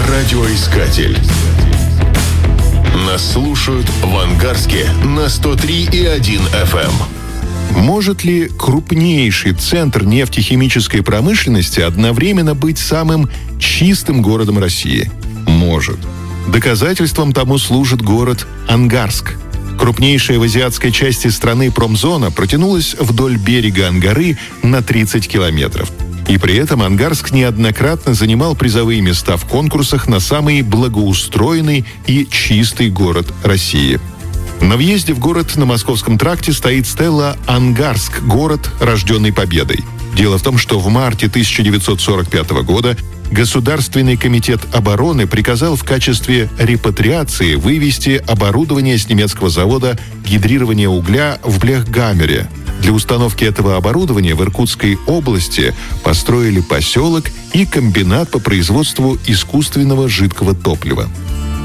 Радиоискатель. Нас слушают в Ангарске на 103,1 FM. Может ли крупнейший центр нефтехимической промышленности одновременно быть самым чистым городом России? Может. Доказательством тому служит город Ангарск. Крупнейшая в азиатской части страны промзона протянулась вдоль берега Ангары на 30 километров. И при этом Ангарск неоднократно занимал призовые места в конкурсах на самый благоустроенный и чистый город России. На въезде в город на Московском тракте стоит стела «Ангарск. Город, рожденный победой». Дело в том, что в марте 1945 года Государственный комитет обороны приказал в качестве репатриации вывести оборудование с немецкого завода гидрирования угля в Блехгаммере. Для установки этого оборудования в Иркутской области построили поселок и комбинат по производству искусственного жидкого топлива. В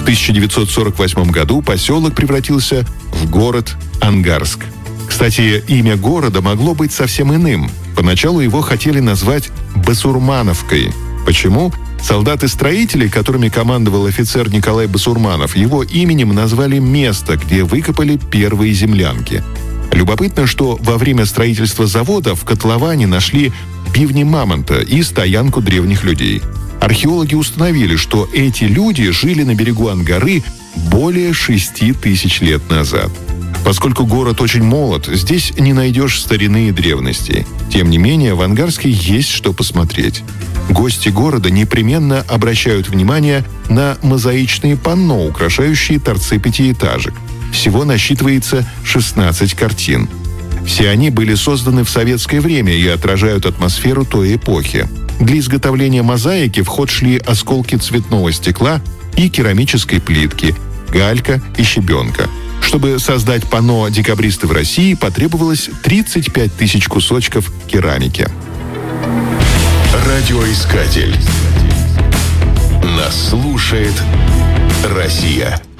1948 году поселок превратился в город Ангарск. Кстати, имя города могло быть совсем иным. Поначалу его хотели назвать Басурмановкой. Почему? Солдаты-строители, которыми командовал офицер Николай Басурманов, его именем назвали место, где выкопали первые землянки. Любопытно, что во время строительства завода в котловане нашли бивни мамонта и стоянку древних людей. Археологи установили, что эти люди жили на берегу Ангары более 6 тысяч лет назад. Поскольку город очень молод, здесь не найдешь старины и древности. Тем не менее, в Ангарске есть что посмотреть. Гости города непременно обращают внимание на мозаичные панно, украшающие торцы пятиэтажек. Всего насчитывается 16 картин. Все они были созданы в советское время и отражают атмосферу той эпохи. Для изготовления мозаики в ход шли осколки цветного стекла и керамической плитки, галька и щебенка. Чтобы создать панно «Декабристы в России», потребовалось 35 тысяч кусочков керамики. Радиоискатель. Нас слушает Россия.